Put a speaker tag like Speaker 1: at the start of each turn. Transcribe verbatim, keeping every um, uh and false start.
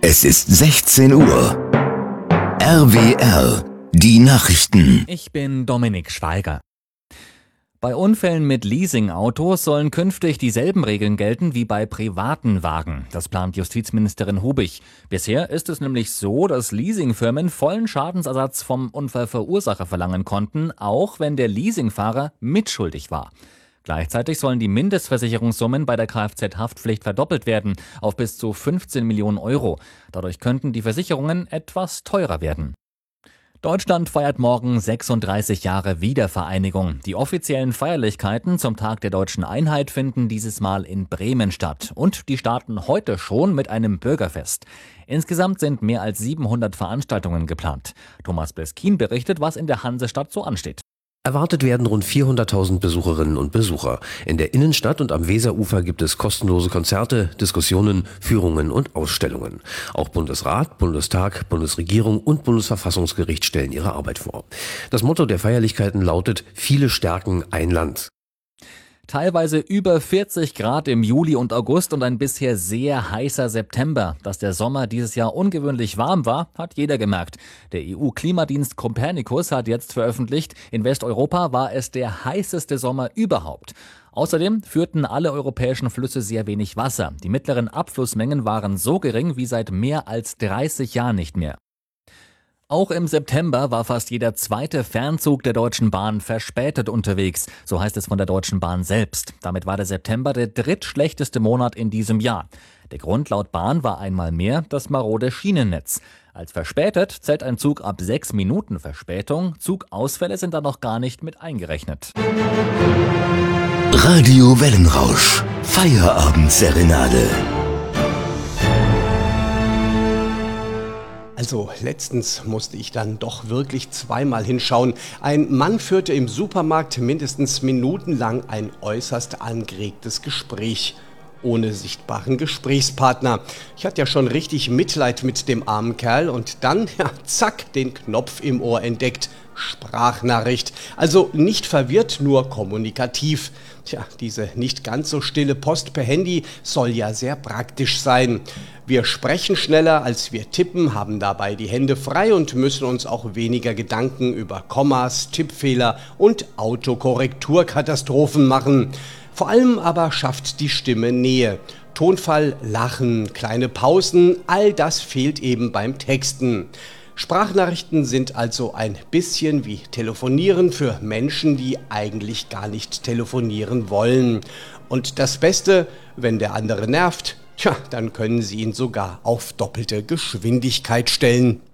Speaker 1: Es ist sechzehn Uhr. R W R, die Nachrichten.
Speaker 2: Ich bin Dominik Schweiger. Bei Unfällen mit Leasingautos sollen künftig dieselben Regeln gelten wie bei privaten Wagen. Das plant Justizministerin Hubig. Bisher ist es nämlich so, dass Leasingfirmen vollen Schadensersatz vom Unfallverursacher verlangen konnten, auch wenn der Leasingfahrer mitschuldig war. Gleichzeitig sollen die Mindestversicherungssummen bei der Kfz-Haftpflicht verdoppelt werden auf bis zu fünfzehn Millionen Euro. Dadurch könnten die Versicherungen etwas teurer werden. Deutschland feiert morgen sechsunddreißig Jahre Wiedervereinigung. Die offiziellen Feierlichkeiten zum Tag der deutschen Einheit finden dieses Mal in Bremen statt. Und die starten heute schon mit einem Bürgerfest. Insgesamt sind mehr als siebenhundert Veranstaltungen geplant. Thomas Beskin berichtet, was in der Hansestadt so ansteht.
Speaker 3: Erwartet werden rund vierhunderttausend Besucherinnen und Besucher. In der Innenstadt und am Weserufer gibt es kostenlose Konzerte, Diskussionen, Führungen und Ausstellungen. Auch Bundesrat, Bundestag, Bundesregierung und Bundesverfassungsgericht stellen ihre Arbeit vor. Das Motto der Feierlichkeiten lautet: Viele stärken ein Land.
Speaker 2: Teilweise über vierzig Grad im Juli und August und ein bisher sehr heißer September. Dass der Sommer dieses Jahr ungewöhnlich warm war, hat jeder gemerkt. Der E U-Klimadienst Copernicus hat jetzt veröffentlicht, in Westeuropa war es der heißeste Sommer überhaupt. Außerdem führten alle europäischen Flüsse sehr wenig Wasser. Die mittleren Abflussmengen waren so gering wie seit mehr als dreißig Jahren nicht mehr. Auch im September war fast jeder zweite Fernzug der Deutschen Bahn verspätet unterwegs, so heißt es von der Deutschen Bahn selbst. Damit war der September der drittschlechteste Monat in diesem Jahr. Der Grund laut Bahn war einmal mehr das marode Schienennetz. Als verspätet zählt ein Zug ab sechs Minuten Verspätung. Zugausfälle sind da noch gar nicht mit eingerechnet.
Speaker 1: Radio Wellenrausch, Feierabendserenade.
Speaker 4: Also letztens musste ich dann doch wirklich zweimal hinschauen. Ein Mann führte im Supermarkt mindestens minutenlang ein äußerst angeregtes Gespräch. Ohne sichtbaren Gesprächspartner. Ich hatte ja schon richtig Mitleid mit dem armen Kerl und dann, ja, zack, den Knopf im Ohr entdeckt. Sprachnachricht. Also nicht verwirrt, nur kommunikativ. Tja, diese nicht ganz so stille Post per Handy soll ja sehr praktisch sein. Wir sprechen schneller, als wir tippen, haben dabei die Hände frei und müssen uns auch weniger Gedanken über Kommas, Tippfehler und Autokorrekturkatastrophen machen. Vor allem aber schafft die Stimme Nähe. Tonfall, Lachen, kleine Pausen, all das fehlt eben beim Texten. Sprachnachrichten sind also ein bisschen wie Telefonieren für Menschen, die eigentlich gar nicht telefonieren wollen. Und das Beste, wenn der andere nervt, tja, dann können Sie ihn sogar auf doppelte Geschwindigkeit stellen.